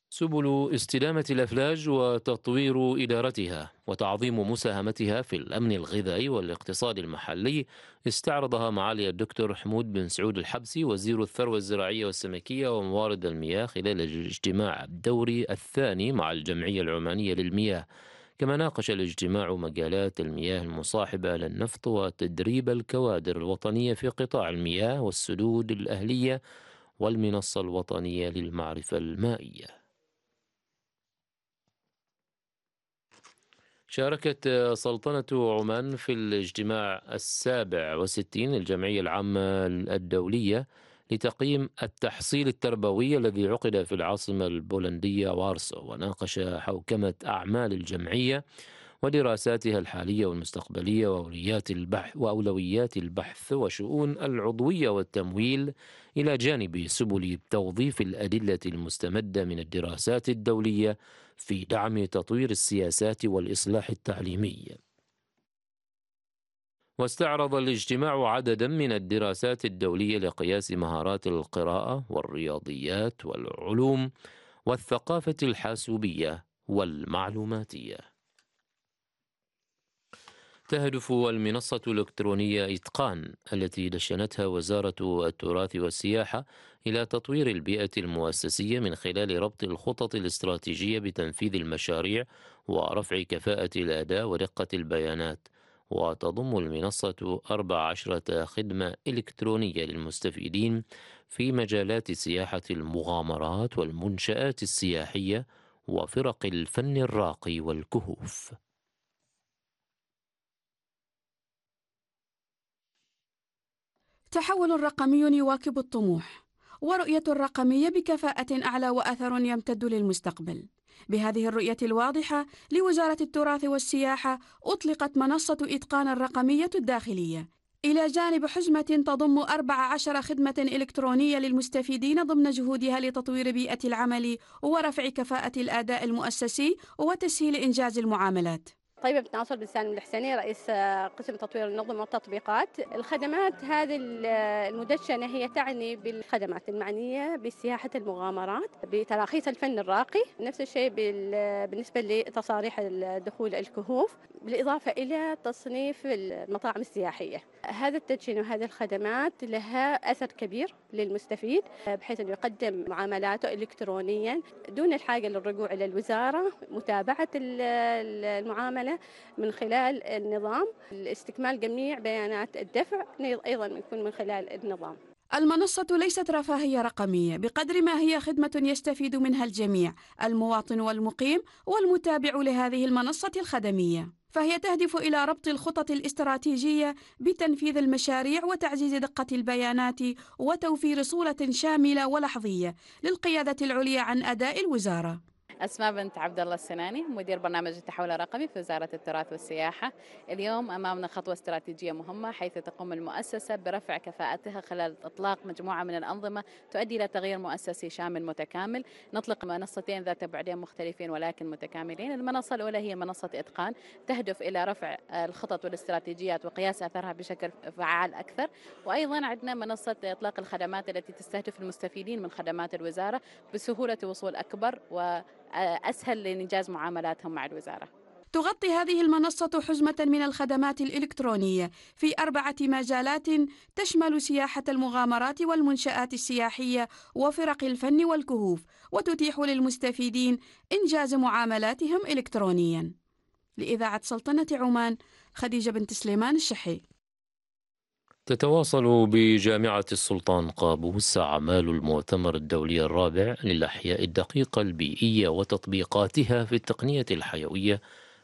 سبل استدامة الأفلاج وتطوير إدارتها وتعظيم مساهمتها في الأمن الغذائي والاقتصاد المحلي استعرضها معالي الدكتور حمود بن سعود الحبسي وزير الثروة الزراعية والسمكية وموارد المياه خلال الاجتماع الدوري الثاني مع الجمعية العمانية للمياه. كما ناقش الاجتماع مجالات المياه المصاحبة للنفط وتدريب الكوادر الوطنية في قطاع المياه والسدود الأهلية والمنصة الوطنية للمعرفة المائية. شاركت سلطنة عمان في الاجتماع 67 للجمعية العامة الدولية لتقييم التحصيل التربوي الذي عقد في العاصمة البولندية وارسو، وناقش حوكمة أعمال الجمعية ودراساتها الحالية والمستقبلية وأولويات البحث وشؤون العضوية والتمويل، إلى جانب سبل توظيف الأدلة المستمدة من الدراسات الدولية في دعم تطوير السياسات والإصلاح التعليمي. واستعرض الاجتماع عددا من الدراسات الدولية لقياس مهارات القراءة والرياضيات والعلوم والثقافة الحاسوبية والمعلوماتية. تهدف المنصة الإلكترونية إتقان التي دشنتها وزارة التراث والسياحة إلى تطوير البيئة المؤسسية من خلال ربط الخطط الاستراتيجية بتنفيذ المشاريع ورفع كفاءة الأداء ودقة البيانات. وتضم المنصة 14 خدمة إلكترونية للمستفيدين في مجالات سياحة المغامرات والمنشآت السياحية وفرق الفن الراقي والكهوف. تحول رقمي يواكب الطموح، ورؤية الرقمية بكفاءة أعلى وأثر يمتد للمستقبل. بهذه الرؤية الواضحة لوزارة التراث والسياحة أطلقت منصة إتقان الرقمية الداخلية، إلى جانب حزمة تضم 14 خدمة إلكترونية للمستفيدين ضمن جهودها لتطوير بيئة العمل ورفع كفاءة الأداء المؤسسي وتسهيل إنجاز المعاملات. طيبة بنت ناصر بن سالم الحسني، رئيس قسم تطوير النظم والتطبيقات. الخدمات هذه المدشنة هي تعني بالخدمات المعنية بسياحة المغامرات، بتراخيص الفن الراقي، نفس الشيء بالنسبة لتصاريح دخول الكهوف، بالإضافة إلى تصنيف المطاعم السياحية. هذا التدشين وهذه الخدمات لها أثر كبير للمستفيد، بحيث أنه يقدم معاملاته إلكترونيا دون الحاجة للرجوع إلى الوزارة، متابعة المعاملة من خلال النظام، استكمال جميع بيانات الدفع أيضا يكون من خلال النظام. المنصة ليست رفاهية رقمية بقدر ما هي خدمة يستفيد منها الجميع، المواطن والمقيم والمتابع لهذه المنصة الخدمية. فهي تهدف إلى ربط الخطط الاستراتيجية بتنفيذ المشاريع وتعزيز دقة البيانات وتوفير صورة شاملة ولحظية للقيادة العليا عن أداء الوزارة. أسماء بنت عبد الله السناني، مدير برنامج التحول الرقمي في وزارة التراث والسياحة. اليوم أمامنا خطوة استراتيجية مهمة، حيث تقوم المؤسسة برفع كفاءتها خلال إطلاق مجموعة من الأنظمة تؤدي إلى تغيير مؤسسي شامل متكامل. نطلق منصتين ذات بعدين مختلفين ولكن متكاملين. المنصة الأولى هي منصة إتقان، تهدف إلى رفع الخطط والاستراتيجيات وقياس أثرها بشكل فعال أكثر. وأيضا عندنا منصة إطلاق الخدمات التي تستهدف المستفيدين من خدمات الوزارة بسهولة وصول أكبر وأسهل لإنجاز معاملاتهم مع الوزارة. تغطي هذه المنصة حزمة من الخدمات الإلكترونية في 4 مجالات تشمل سياحة المغامرات والمنشآت السياحية وفرق الفن والكهوف، وتتيح للمستفيدين إنجاز معاملاتهم إلكترونياً. لإذاعة سلطنة عمان، خديجة بنت سليمان الشحي. تتواصل بجامعة السلطان قابوس أعمال المؤتمر الدولي الرابع للأحياء الدقيقة البيئية وتطبيقاتها في التقنية الحيوية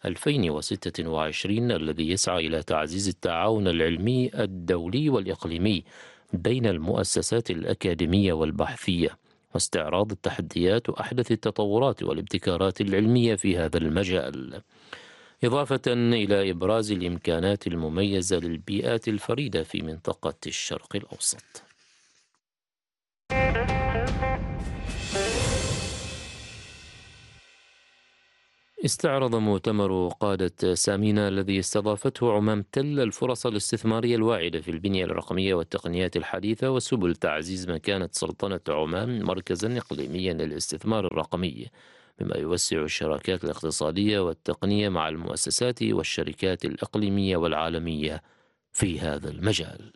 2026، الذي يسعى إلى تعزيز التعاون العلمي الدولي والإقليمي بين المؤسسات الأكاديمية والبحثية، واستعراض التحديات وأحدث التطورات والابتكارات العلمية في هذا المجال، إضافة إلى إبراز الإمكانات المميزة للبيئات الفريدة في منطقة الشرق الأوسط. استعرض مؤتمر قادة سامينا الذي استضافته عمان تل الفرص الاستثمارية الواعدة في البنية الرقمية والتقنيات الحديثة وسبل تعزيز مكانة سلطنة عمان مركزا إقليميا للاستثمار الرقمي، بما يوسع الشراكات الاقتصادية والتقنية مع المؤسسات والشركات الإقليمية والعالمية في هذا المجال.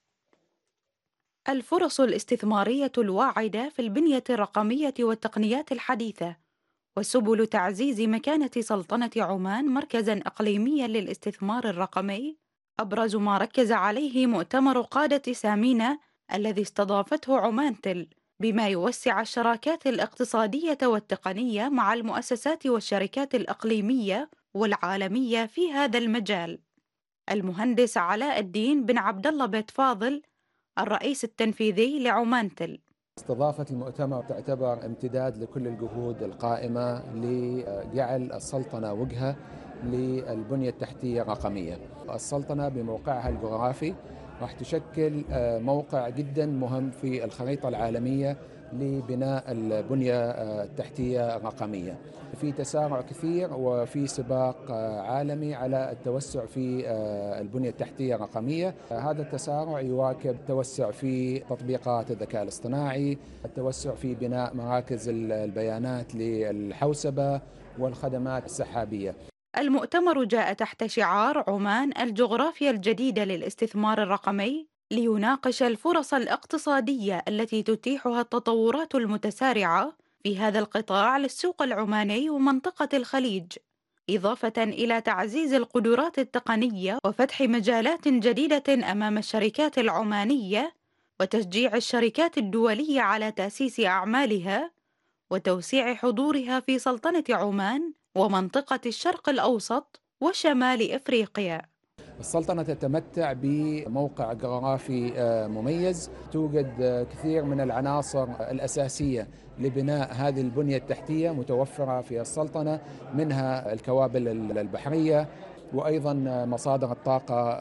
الفرص الاستثمارية الواعدة في البنية الرقمية والتقنيات الحديثة وسبل تعزيز مكانة سلطنة عمان مركزاً إقليمياً للاستثمار الرقمي أبرز ما ركز عليه مؤتمر قادة سامينا الذي استضافته عمان تل، بما يوسع الشراكات الاقتصادية والتقنية مع المؤسسات والشركات الإقليمية والعالمية في هذا المجال. المهندس علاء الدين بن عبد الله بيت فاضل الرئيس التنفيذي لعمان تل: استضافة المؤتمر تعتبر امتداد لكل الجهود القائمة لجعل السلطنة وجهة للبنية التحتية الرقمية. السلطنة بموقعها الجغرافي راح تشكل موقع جدا مهم في الخريطة العالمية لبناء البنية التحتية الرقمية. في تسارع كثير وفي سباق عالمي على التوسع في البنية التحتية الرقمية. هذا التسارع يواكب التوسع في تطبيقات الذكاء الاصطناعي، التوسع في بناء مراكز البيانات للحوسبة والخدمات السحابية. المؤتمر جاء تحت شعار عمان الجغرافيا الجديدة للاستثمار الرقمي، ليناقش الفرص الاقتصادية التي تتيحها التطورات المتسارعة في هذا القطاع للسوق العماني ومنطقة الخليج، إضافة إلى تعزيز القدرات التقنية وفتح مجالات جديدة أمام الشركات العمانية وتشجيع الشركات الدولية على تأسيس أعمالها وتوسيع حضورها في سلطنة عمان ومنطقة الشرق الأوسط وشمال إفريقيا. السلطنة تتمتع بموقع جغرافي مميز، توجد كثير من العناصر الأساسية لبناء هذه البنية التحتية متوفرة في السلطنة، منها الكوابل البحرية وأيضا مصادر الطاقة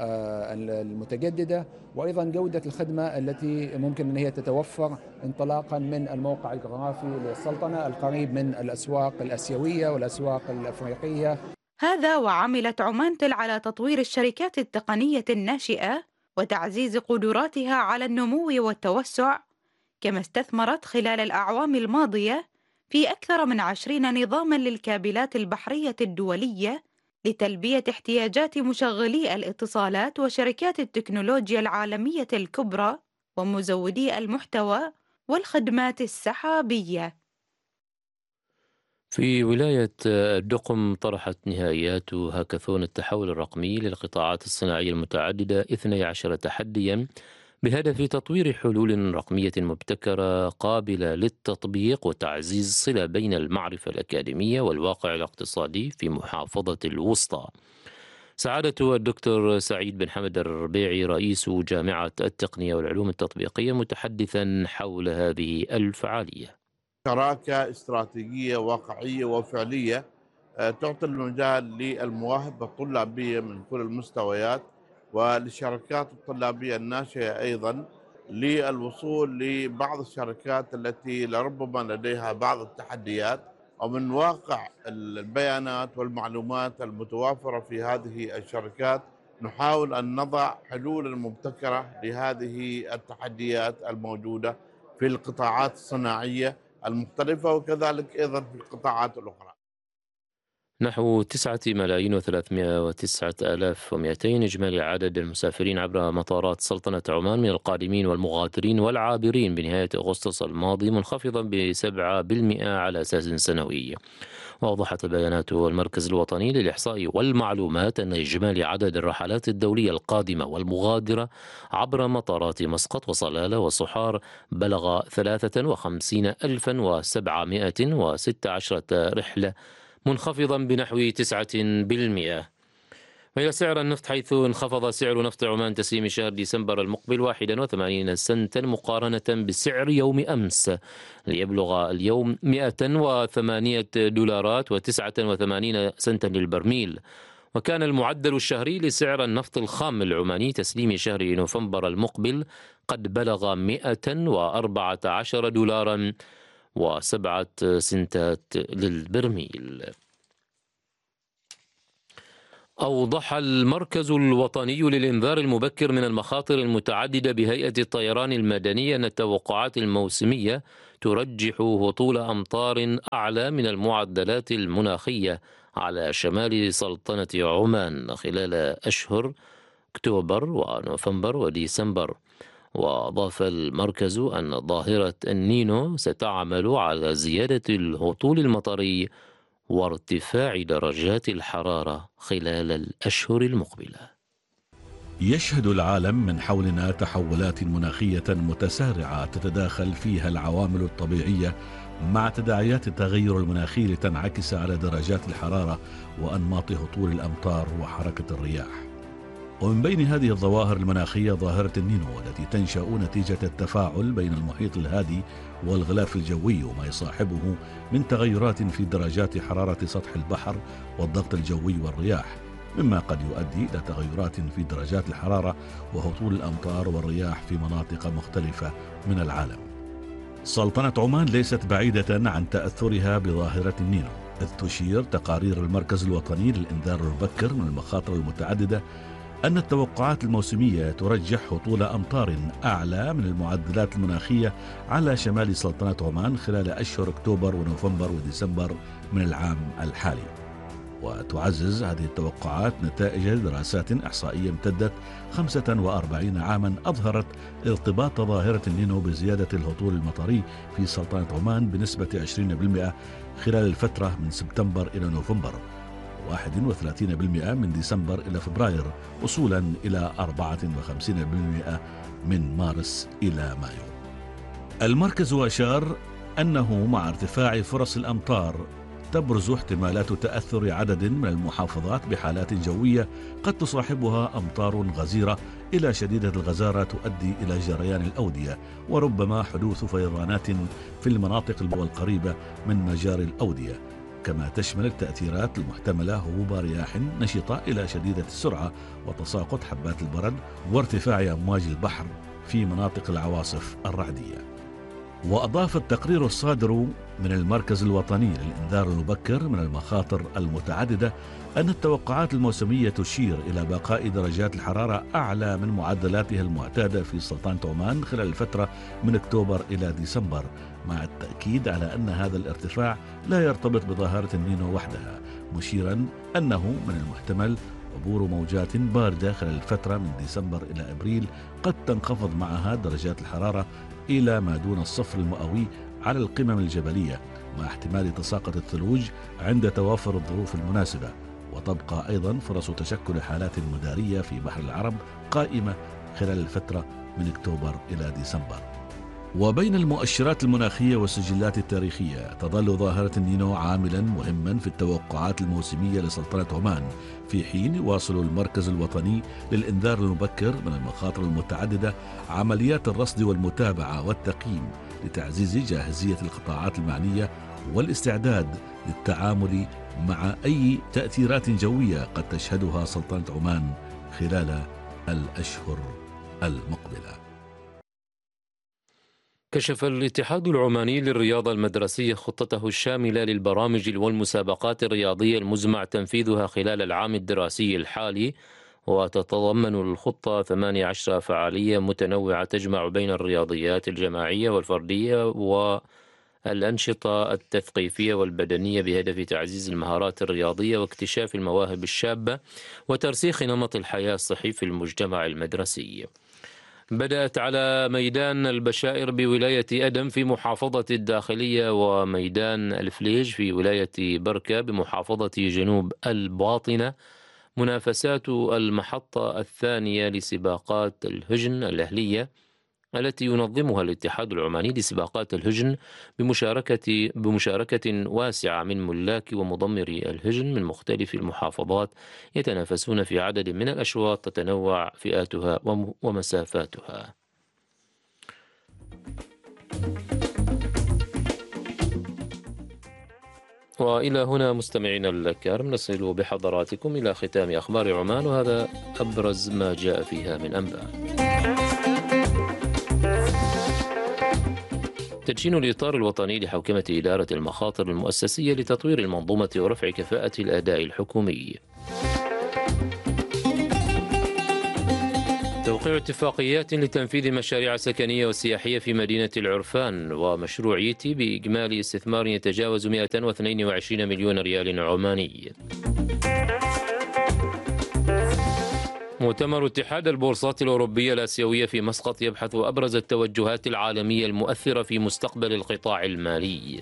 المتجددة وأيضا جودة الخدمة التي ممكن أن هي تتوفر انطلاقا من الموقع الجغرافي للسلطنة القريب من الأسواق الآسيوية والأسواق الأفريقية. هذا وعملت عمان تل على تطوير الشركات التقنية الناشئة وتعزيز قدراتها على النمو والتوسع، كما استثمرت خلال الأعوام الماضية في أكثر من 20 نظاماً للكابلات البحرية الدولية لتلبية احتياجات مشغلي الاتصالات وشركات التكنولوجيا العالمية الكبرى ومزودي المحتوى والخدمات السحابية. في ولاية الدقم طرحت نهائيات هاكاثون التحول الرقمي للقطاعات الصناعية المتعددة 12 تحديا بهدف تطوير حلول رقمية مبتكرة قابلة للتطبيق وتعزيز الصلة بين المعرفة الأكاديمية والواقع الاقتصادي في محافظة الوسطى. سعادة الدكتور سعيد بن حمد الربيعي رئيس جامعة التقنية والعلوم التطبيقية متحدثا حول هذه الفعالية. شراكة استراتيجية واقعية وفعلية تعطي المجال للمواهب الطلابية من كل المستويات وللشركات الطلابية الناشئة أيضا للوصول لبعض الشركات التي لربما لديها بعض التحديات، ومن واقع البيانات والمعلومات المتوافرة في هذه الشركات نحاول أن نضع حلول مبتكرة لهذه التحديات الموجودة في القطاعات الصناعية المختلفة وكذلك أيضا في القطاعات الأخرى. نحو 9,309,200 إجمالي عدد المسافرين عبر مطارات سلطنة عمان من القادمين والمغادرين والعابرين بنهاية أغسطس الماضي، منخفضا ب7% على أساس سنوي. وأوضحت البيانات المركز الوطني للإحصاء والمعلومات أن إجمالي عدد الرحلات الدولية القادمة والمغادرة عبر مطارات مسقط وصلالة وصحار بلغ 53,716 رحلة، منخفضا بنحو 9%. وإلى سعر النفط، حيث انخفض سعر نفط عمان تسليم شهر ديسمبر المقبل 81 سنتا مقارنة بسعر يوم أمس، ليبلغ اليوم $108.89 سنتا للبرميل. وكان المعدل الشهري لسعر النفط الخام العماني تسليم شهر نوفمبر المقبل قد بلغ $114.07 للبرميل. أوضح المركز الوطني للإنذار المبكر من المخاطر المتعددة بهيئة الطيران المدني أن التوقعات الموسمية ترجح هطول أمطار أعلى من المعدلات المناخية على شمال سلطنة عمان خلال أشهر أكتوبر ونوفمبر وديسمبر. وأضاف المركز أن ظاهرة النينو ستعمل على زيادة الهطول المطري وارتفاع درجات الحرارة خلال الأشهر المقبلة. يشهد العالم من حولنا تحولات مناخية متسارعة تتداخل فيها العوامل الطبيعية مع تداعيات التغير المناخي لتنعكس على درجات الحرارة وأنماط هطول الأمطار وحركة الرياح. ومن بين هذه الظواهر المناخية ظاهرة النينو التي تنشأ نتيجة التفاعل بين المحيط الهادي والغلاف الجوي وما يصاحبه من تغيرات في درجات حرارة سطح البحر والضغط الجوي والرياح، مما قد يؤدي إلى تغيرات في درجات الحرارة وهطول الأمطار والرياح في مناطق مختلفة من العالم. سلطنة عمان ليست بعيدة عن تأثرها بظاهرة النينو، إذ تشير تقارير المركز الوطني للإنذار المبكر من المخاطر المتعددة أن التوقعات الموسمية ترجح هطول أمطار أعلى من المعدلات المناخية على شمال سلطنة عمان خلال أشهر أكتوبر ونوفمبر وديسمبر من العام الحالي. وتعزز هذه التوقعات نتائج دراسات إحصائية امتدت 45 عاما أظهرت ارتباط ظاهرة النينو بزيادة الهطول المطري في سلطنة عمان بنسبة 20% خلال الفترة من سبتمبر إلى نوفمبر، 31% من ديسمبر إلى فبراير، وصولا إلى 54% من مارس إلى مايو. المركز أشار أنه مع ارتفاع فرص الأمطار تبرز احتمالات تأثر عدد من المحافظات بحالات جوية قد تصاحبها أمطار غزيرة إلى شديدة الغزارة تؤدي إلى جريان الأودية وربما حدوث فيضانات في المناطق القريبة من مجاري الأودية، كما تشمل التأثيرات المحتملة هبوب رياح نشطة إلى شديدة السرعة وتساقط حبات البرد وارتفاع أمواج البحر في مناطق العواصف الرعدية. وأضاف التقرير الصادر من المركز الوطني للإنذار المبكر من المخاطر المتعددة أن التوقعات الموسمية تشير إلى بقاء درجات الحرارة أعلى من معدلاتها المعتادة في سلطنة عمان خلال الفترة من أكتوبر إلى ديسمبر، مع التأكيد على أن هذا الارتفاع لا يرتبط بظاهرة النينو وحدها، مشيرا أنه من المحتمل عبور موجات باردة خلال الفترة من ديسمبر إلى أبريل قد تنخفض معها درجات الحرارة إلى ما دون الصفر المئوي على القمم الجبلية، مع احتمال تساقط الثلوج عند توافر الظروف المناسبة. وتبقى أيضا فرص تشكل حالات مدارية في بحر العرب قائمة خلال الفترة من أكتوبر إلى ديسمبر. وبين المؤشرات المناخية والسجلات التاريخية تظل ظاهرة النينو عاملا مهما في التوقعات الموسمية لسلطنة عمان، في حين يواصل المركز الوطني للإنذار المبكر من المخاطر المتعددة عمليات الرصد والمتابعة والتقييم لتعزيز جاهزية القطاعات المعنية والاستعداد للتعامل مع أي تأثيرات جوية قد تشهدها سلطنة عمان خلال الأشهر المقبلة. كشف الاتحاد العماني للرياضة المدرسية خطته الشاملة للبرامج والمسابقات الرياضية المزمع تنفيذها خلال العام الدراسي الحالي، وتتضمن الخطة 18 فعالية متنوعة تجمع بين الرياضيات الجماعية والفردية والأنشطة التثقيفية والبدنية بهدف تعزيز المهارات الرياضية واكتشاف المواهب الشابة وترسيخ نمط الحياة الصحي في المجتمع المدرسي. بدأت على ميدان البشائر بولاية أدم في محافظة الداخلية وميدان الفليج في ولاية بركة بمحافظة جنوب الباطنة منافسات المحطة الثانية لسباقات الهجن الأهلية التي ينظمها الاتحاد العماني لسباقات الهجن بمشاركة واسعة من ملاك ومضمري الهجن من مختلف المحافظات يتنافسون في عدد من الأشواط تتنوع فئاتها ومسافاتها. وإلى هنا مستمعينا الكرام نصل بحضراتكم إلى ختام أخبار عمان، وهذا أبرز ما جاء فيها من أنباء. تدشين الإطار الوطني لحوكمة إدارة المخاطر المؤسسية لتطوير المنظومة ورفع كفاءة الأداء الحكومي. توقيع اتفاقيات لتنفيذ المشاريع السكنية والسياحية في مدينة العرفان ومشروع ييتي بإجمالي استثمار يتجاوز 122 مليون ريال عماني. مؤتمر اتحاد البورصات الأوروبية الآسيوية في مسقط يبحث أبرز التوجهات العالمية المؤثرة في مستقبل القطاع المالي.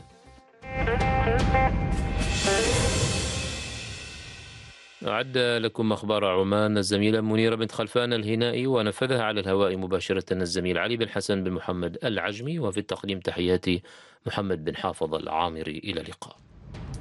أعد لكم أخبار عمان الزميلة منيرة بنت خلفان الهنائي، ونفذها على الهواء مباشرة الزميل علي بن حسن بن محمد العجمي، وفي التقديم تحياتي محمد بن حافظ العامري. إلى اللقاء.